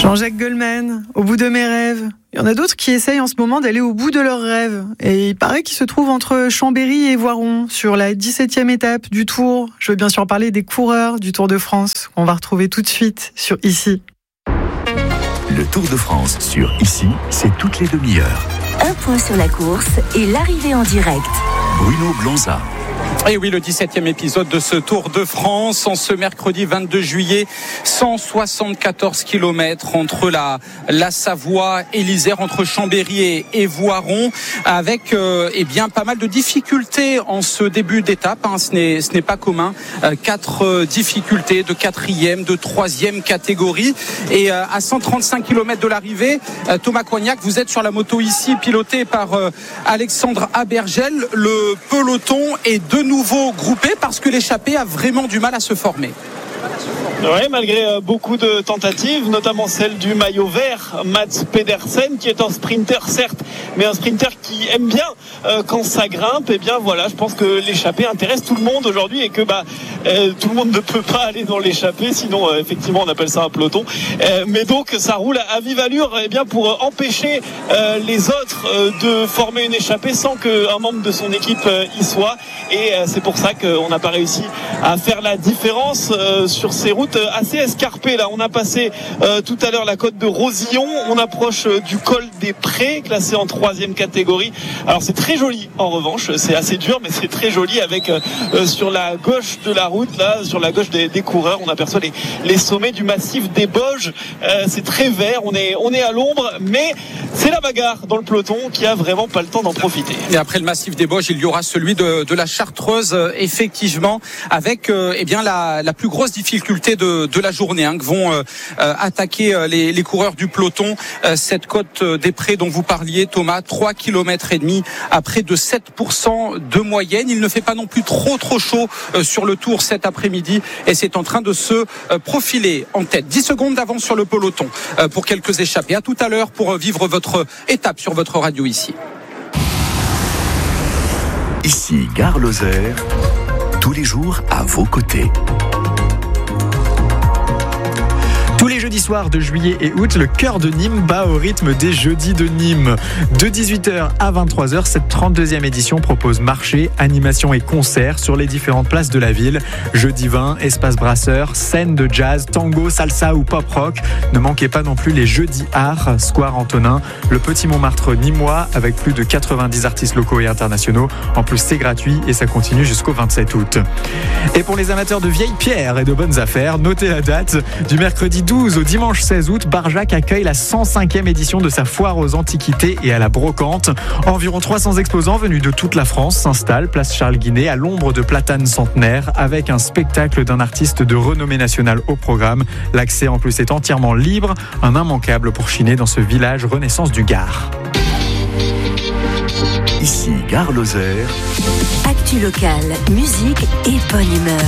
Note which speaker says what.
Speaker 1: Jean-Jacques Goldman, au bout de mes rêves. Il y en a d'autres qui essayent en ce moment d'aller au bout de leurs rêves. Et il paraît qu'ils se trouvent entre Chambéry et Voiron, sur la 17e étape du Tour. Je veux bien sûr parler des coureurs du Tour de France, qu'on va retrouver tout de suite sur Ici.
Speaker 2: Le Tour de France sur Ici, c'est toutes les demi-heures.
Speaker 3: Un point sur la course et l'arrivée en direct.
Speaker 2: Bruno Blonza.
Speaker 4: Et oui, le 17e épisode de ce Tour de France en ce mercredi 22 juillet, 174 km entre la Savoie et l'Isère, entre Chambéry et Voiron, avec pas mal de difficultés en ce début d'étape. Ce n'est pas commun. 4 difficultés de 4e, de 3e catégorie. Et à 135 km de l'arrivée, Thomas Coignac, vous êtes sur la moto ici, pilotée par Alexandre Abergel. Le peloton est de nouveau groupé parce que l'échappée a vraiment du mal à se former.
Speaker 5: Oui, malgré beaucoup de tentatives, notamment celle du maillot vert, Mats Pedersen, qui est un sprinter certes, mais un sprinter qui aime bien quand ça grimpe. Et bien voilà, je pense que l'échappée intéresse tout le monde aujourd'hui et que tout le monde ne peut pas aller dans l'échappée, sinon effectivement on appelle ça un peloton. Mais donc ça roule à vive allure pour empêcher les autres de former une échappée sans qu'un membre de son équipe y soit. Et c'est pour ça qu'on n'a pas réussi à faire la différence sur ces routes assez escarpées. Là, on a passé tout à l'heure la côte de Rosillon. On approche du col des Prés, classé en 3e catégorie. Alors c'est très joli en revanche, c'est assez dur, mais c'est très joli avec sur la gauche de la route, là, sur la gauche des coureurs, on aperçoit les sommets du massif des Bauges. C'est très vert, on est à l'ombre, mais c'est la bagarre dans le peloton qui a vraiment pas le temps d'en profiter.
Speaker 4: Et après le massif des Bauges, il y aura celui de la Chartreuse, effectivement, avec la plus grosse difficulté de la journée, que vont attaquer les coureurs du peloton. Cette côte des Prés dont vous parliez, Thomas, 3,5 km à près de 7% de moyenne. Il ne fait pas non plus trop chaud sur le Tour cet après-midi et c'est en train de se profiler en tête. 10 secondes d'avance sur le peloton pour quelques échappés. À tout à l'heure pour vivre votre étape sur votre radio ici.
Speaker 2: Ici, Gare Lozère, tous les jours à vos côtés.
Speaker 6: Tous les jeudis soirs de juillet et août, le cœur de Nîmes bat au rythme des jeudis de Nîmes. De 18h à 23h, cette 32e édition propose marché, animation et concerts sur les différentes places de la ville. Jeudi 20, espace brasseur, scène de jazz, tango, salsa ou pop rock. Ne manquez pas non plus les jeudis art, Square Antonin, le Petit Montmartre nîmois avec plus de 90 artistes locaux et internationaux. En plus, c'est gratuit et ça continue jusqu'au 27 août. Et pour les amateurs de vieilles pierres et de bonnes affaires, notez la date du mercredi 12 au dimanche 16 août, Barjac accueille la 105e édition de sa foire aux antiquités et à la brocante. Environ 300 exposants venus de toute la France s'installent place Charles Guinet à l'ombre de platanes centenaires avec un spectacle d'un artiste de renommée nationale au programme. L'accès en plus est entièrement libre, un immanquable pour chiner dans ce village Renaissance du Gard.
Speaker 2: Ici, Gare Lozère.
Speaker 3: Actu locale, musique et bonne humeur.